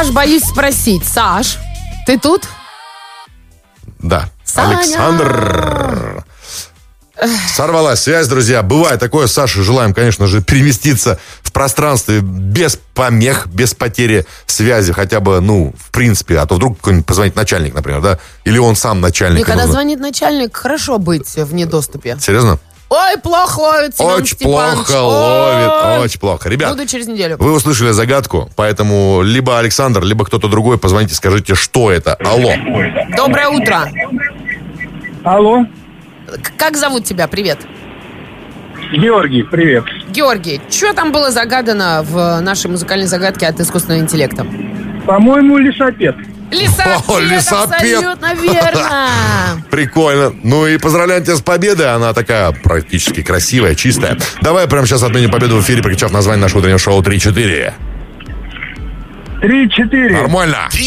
Аж боюсь спросить. Саш, ты тут? Да. Саня! Александр. Сорвалась связь, друзья. Бывает такое. Саше желаем, конечно же, переместиться в пространстве без помех, без потери связи. Хотя бы, в принципе. А то вдруг какой-нибудь позвонит начальник, например, да? Или он сам начальник. И когда звонит начальник, хорошо быть в недоступе. Серьезно? Ой, плохо ловит, Семен Очень Степанович. плохо ловит, очень плохо. Ребят, буду через неделю. вы услышали загадку, поэтому либо Александр, либо кто-то другой позвоните, скажите, что это. Алло. Доброе утро. Алло, Как зовут тебя? Привет. Георгий, привет. Георгий, что там было загадано в нашей музыкальной загадке от искусственного интеллекта? По-моему, лесопед. Лесопед, О, лесопед. абсолютно верно. Прикольно. Ну и поздравляем тебя с победой. Она такая практически красивая, чистая. Давай прямо сейчас отменим победу в эфире, прокричав название нашего утреннего шоу 3-4. 3-4. Нормально.